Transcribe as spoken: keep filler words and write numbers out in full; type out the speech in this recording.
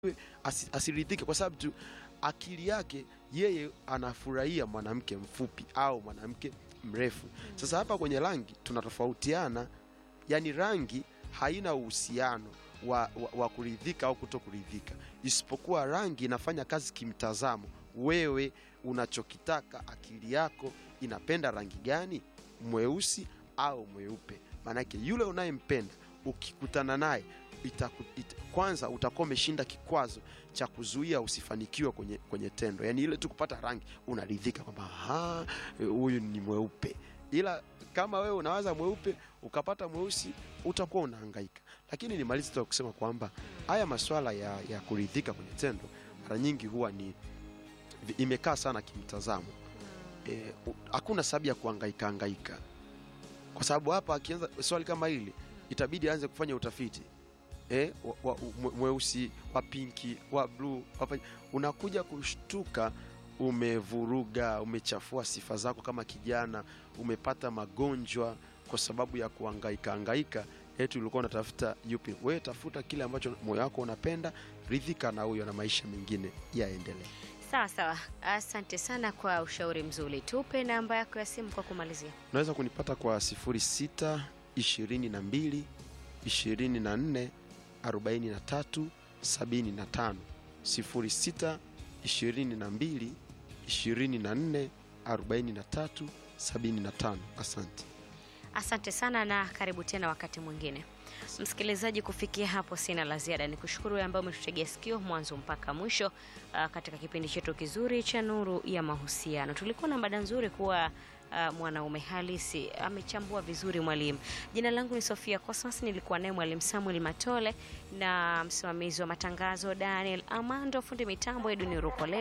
Asi, asiridhike kwa sababu tu akili yake yeye anafurahia mwanamke mfupi au mwanamke mrefu. Sasa hapa kwenye rangi tunatofautiana, yani rangi haina uhusiano wa, wa, wa kuridhika au kutokuridhika, isipokuwa rangi inafanya kazi kimtazamo. Wewe unachokitaka, akili yako inapenda rangi gani, mweusi au mweupe. Maanake yule unayempenda ukikutana naye Itaku, ita, kwanza utakuwa umeshinda kikwazo cha kuzuia usifanikiwe kwenye, kwenye tendo. Yani ile tu kupata rangi unaridhika kwamba ah, huyu ni mweupe. Ila kama wewe unawaza mweupe ukapata mweusi utakuwa unahangaika. Lakini nimalize tu kusema kwamba haya masuala ya, ya kuridhika kwenye tendo mara nyingi huwa ni imekaa sana kimtazamo. Eh, hakuna sababu ya kuhangaika hangaika. Kwa sababu hapa akianza swali kama hili itabidi aanze kufanya utafiti. Eh, mweusi, wa pinki, wa blue, unakuja kushtuka umevuruga, umechafua sifa zako kama kijana, umepata magonjwa kwa sababu ya kuhangaika hangaika. Eti ulikuwa unatafuta yupi? Wewe tafuta kile ambacho moyo wako unapenda, ridhika na huyo na maisha mengine yaendelee. Sawa sawa. Asante sana kwa ushauri mzuri. Tupe namba yako ya simu kwa kumalizia. Unaweza kunipata kwa sifuri sita ishirini na mbili ishirini na nne arobaini na tatu sabini na tano, sifuri sita ishirini na mbili ishirini na nne arobaini na tatu sabini na tano. Asante. Asante sana na karibu tena wakati mwingine. Msikilizaji, kufikia hapo sina la ziada. Nikushukuru wewe ambaye umetutegea sikio mwanzo mpaka mwisho uh, katika kipindi chetu kizuri cha Nuru ya Mahusiano. Tulikuwa na mada nzuri kuwa uh, mwanaume halisi. Amechambua vizuri mwalimu. Jina langu ni Sofia Cosmas, nilikuwa naye mwalimu Samuel Matole na msimamizi wa matangazo Daniel Amando, fundi mitambo Edwin Rukole.